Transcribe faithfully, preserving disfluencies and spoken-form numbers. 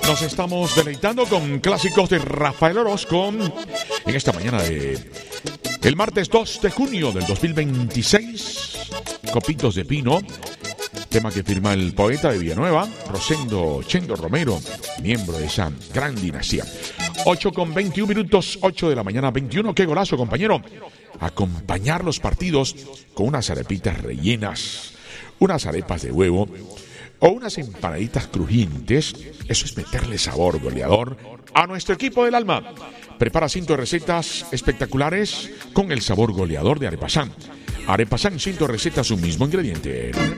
Nos estamos deleitando con clásicos de Rafael Orozco en esta mañana de el martes dos de junio del dos mil veintiséis. Copitos de Pino, tema que firma el poeta de Villanueva, Rosendo Chendo Romero, miembro de esa gran dinastía. ocho con veintiún minutos, ocho de la mañana, veintiuno. Qué golazo, compañero. Acompañar los partidos con unas arepitas rellenas, unas arepas de huevo o unas empanaditas crujientes. Eso es meterle sabor goleador a nuestro equipo del alma. Prepara cinco recetas espectaculares con el sabor goleador de Arepasán. Arepasán, cinco recetas, un mismo ingrediente.